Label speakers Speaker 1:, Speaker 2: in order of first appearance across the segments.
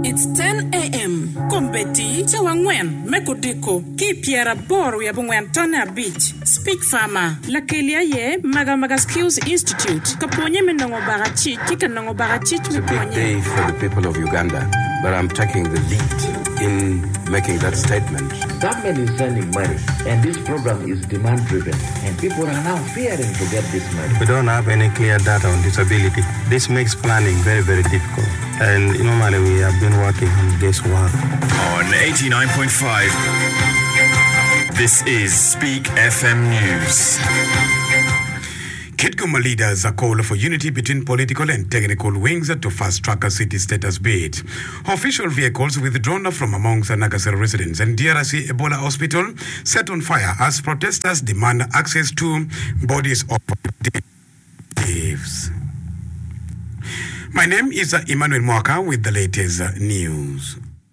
Speaker 1: It's 10 a.m. Kombeti, Tawangwen, Mekodiko, Kipiera Bor, Yabungwen Tona Beach, Speak Farmer, Lakelia Ye, Magamaga Skills Institute, Kaponye Menongo Barachi, Kikanongo Barachi,
Speaker 2: It's a big day for the people of Uganda, but I'm taking the lead in making that statement.
Speaker 3: Government is sending money, and this program is demand-driven, and people are now fearing to get this money.
Speaker 2: We don't have any clear data on disability. This makes planning very, very difficult. And normally we have been working on this work.
Speaker 4: On 89.5, this is Speak FM News.
Speaker 5: Kitgum leaders are called for unity between political and technical wings to fast-track a city status bid. Official vehicles withdrawn from amongst Nakasero residents and DRC Ebola Hospital set on fire as protesters demand access to bodies of thieves. My name is Emmanuel Mwaka with the latest news.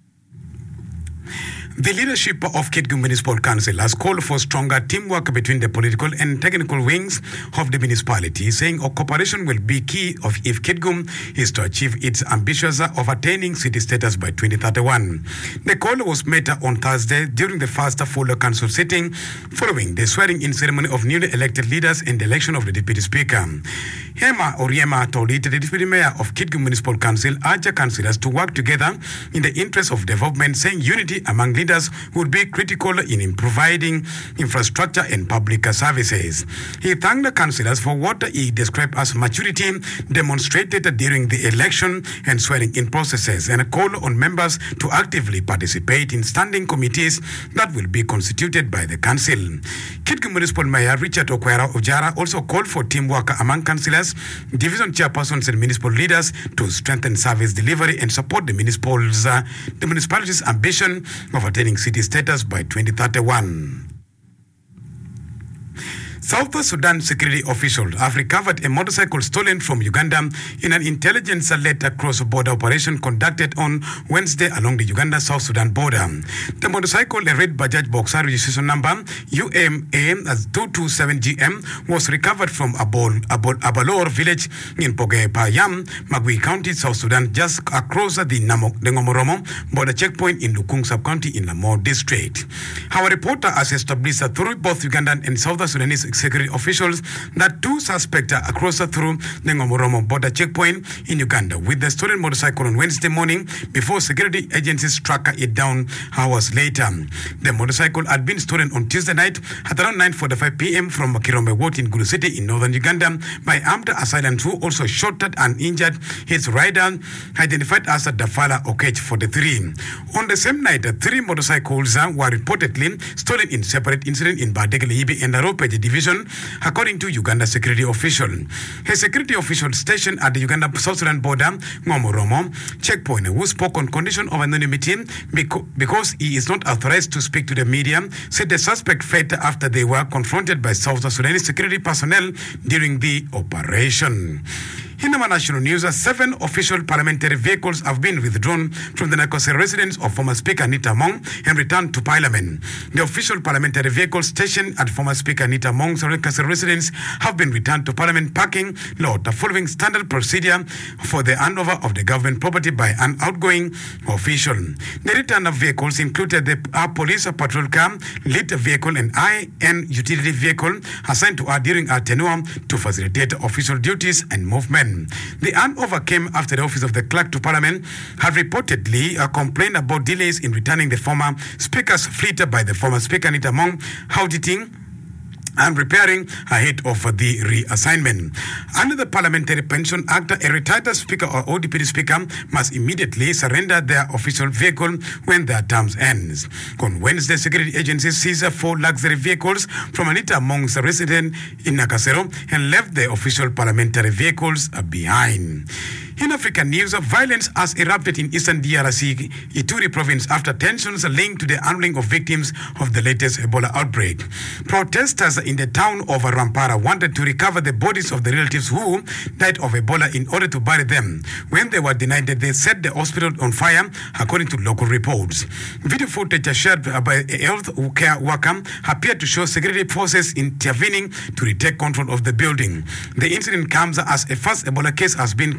Speaker 5: The leadership of Kitgum Municipal Council has called for stronger teamwork between the political and technical wings of the municipality, saying a cooperation will be key if Kitgum is to achieve its ambitions of attaining city status by 2031. The call was made on Thursday during the first full council sitting following the swearing-in ceremony of newly elected leaders and the election of the deputy speaker. Hema Oriema told it the deputy mayor of Kitgum Municipal Council urged councillors to work together in the interest of development, saying unity among leaders would be critical in providing infrastructure and public services. He thanked the councillors for what he described as maturity demonstrated during the election and swearing-in processes, and a call on members to actively participate in standing committees that will be constituted by the council. Kitgum Municipal Mayor Richard Okwara Ojara also called for teamwork among councillors, division chairpersons and municipal leaders to strengthen service delivery and support the municipality's ambition of attaining city status by 2031. South Sudan security officials have recovered a motorcycle stolen from Uganda in an intelligence-led cross-border operation conducted on Wednesday along the Uganda-South Sudan border. The motorcycle, a red Bajaj Boxer registration number UMA227GM, was recovered from Abalor village in Pogepayam, Magui County, South Sudan, just across the Ngomoromo border checkpoint in Lukung sub-county in Lamor district. Our reporter has established through both Ugandan and South Sudanese security officials that two suspects are crossed through the Ngomoromo border checkpoint in Uganda with the stolen motorcycle on Wednesday morning before security agencies tracked it down hours later. The motorcycle had been stolen on Tuesday night at around 9:45 p.m. from Kirombe Ward in Gulu City in northern Uganda by armed assailants who also shot and injured his rider, identified as Dafala Okech 43. On the same night, three motorcycles were reportedly stolen in separate incidents in Badegele and Aropeji division, according to Uganda security official. A security official stationed at the Uganda-South Sudan border, Ngomoromo checkpoint, who spoke on condition of anonymity because he is not authorized to speak to the media, said the suspect fled after they were confronted by South Sudanese security personnel during the operation. In our national news, 7 official parliamentary vehicles have been withdrawn from the Nakasero residence of former Speaker Anita Among and returned to Parliament. The official parliamentary vehicles stationed at former Speaker Anita Among's Nakasero residence have been returned to Parliament parking lot following standard procedure for the handover of the government property by an outgoing official. The return of vehicles included the police patrol car, lit vehicle and IN utility vehicle assigned to her during her tenure to facilitate official duties and movement. The handover came after the Office of the Clerk to Parliament had reportedly complained about delays in returning the former Speaker's fleet by the former Speaker Anita Among, auditing and repairing ahead of the reassignment. Under the Parliamentary Pension Act, a retired speaker or deputy speaker must immediately surrender their official vehicle when their terms ends. On Wednesday, security agencies seized 4 luxury vehicles from Anita Among's residence in Nakasero and left the official parliamentary vehicles behind. In African news, violence has erupted in eastern DRC, Ituri province, after tensions linked to the handling of victims of the latest Ebola outbreak. Protesters in the town of Rampara wanted to recover the bodies of the relatives who died of Ebola in order to bury them. When they were denied, they set the hospital on fire, according to local reports. Video footage shared by a health care worker appeared to show security forces intervening to retake control of the building. The incident comes as a first Ebola case has been confirmed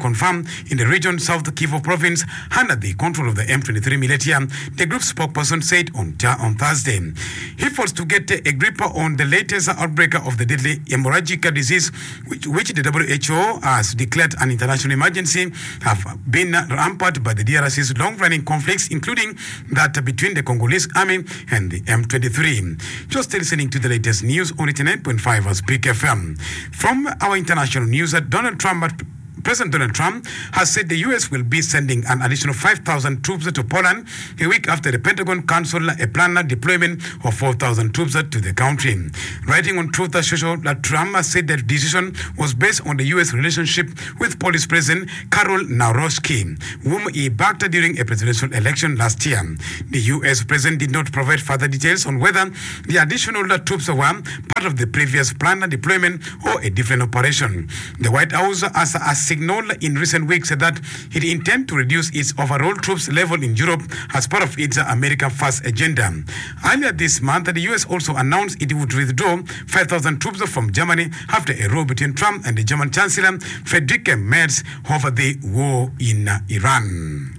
Speaker 5: in the region South Kivu province under the control of the M23 militia, the group's spokesperson said on Thursday. Efforts to get a grip on the latest outbreak of the deadly hemorrhagic disease, which the WHO has declared an international emergency, have been rampant by the DRC's long-running conflicts, including that between the Congolese army and the M23. Just listening to the latest news on 89.5 of Speak FM. From our international news, President Donald Trump has said the U.S. will be sending an additional 5,000 troops to Poland a week after the Pentagon canceled a planned deployment of 4,000 troops to the country. Writing on Truth Social, Trump said the decision was based on the U.S. relationship with Polish President Karol Nawrocki, whom he backed during a presidential election last year. The U.S. President did not provide further details on whether the additional troops were part of the previous planned deployment or a different operation. The White House has signaled in recent weeks that it intends to reduce its overall troops level in Europe as part of its America First agenda. Earlier this month, the U.S. also announced it would withdraw 5,000 troops from Germany after a row between Trump and the German Chancellor Friedrich Merz over the war in Iran.